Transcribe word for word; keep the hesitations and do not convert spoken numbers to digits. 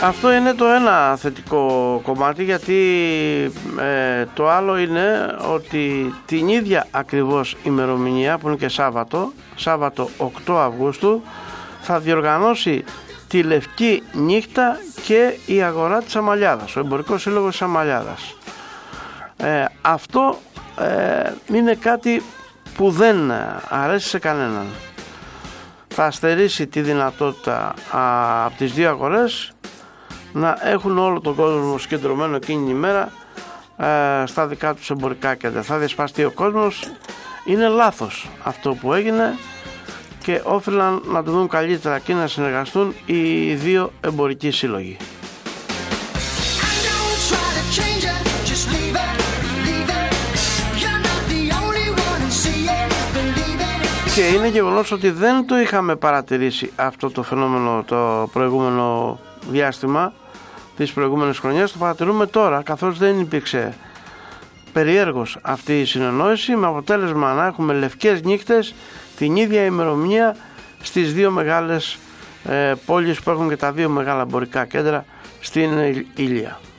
Αυτό είναι το ένα θετικό κομμάτι, γιατί ε, το άλλο είναι ότι την ίδια ακριβώς ημερομηνία, που είναι και Σάββατο, Σάββατο οκτώ Αυγούστου, θα διοργανώσει τη Λευκή Νύχτα και η Αγορά της Αμαλιάδας, ο Εμπορικός Σύλλογος της Αμαλιάδας. Ε, αυτό ε, είναι κάτι που δεν αρέσει σε κανέναν. Θα αστερίσει τη δυνατότητα α, από τις δύο αγορές να έχουν όλο τον κόσμο συγκεντρωμένο εκείνη την ημέρα ε, στα δικά τους εμπορικά κέντρα. Θα διασπαστεί ο κόσμος. Είναι λάθος αυτό που έγινε και όφυλαν να το δουν καλύτερα και να συνεργαστούν οι δύο εμπορικοί σύλλογοι. Και είναι γεγονός ότι δεν το είχαμε παρατηρήσει αυτό το φαινόμενο το προηγούμενο διάστημα, τις προηγούμενες χρονιές. Το παρατηρούμε τώρα, καθώς δεν υπήρξε περιέργως αυτή η συνεννόηση, με αποτέλεσμα να έχουμε λευκές νύχτες την ίδια ημερομηνία στις δύο μεγάλες ε, πόλεις που έχουν και τα δύο μεγάλα εμπορικά κέντρα στην Ηλία.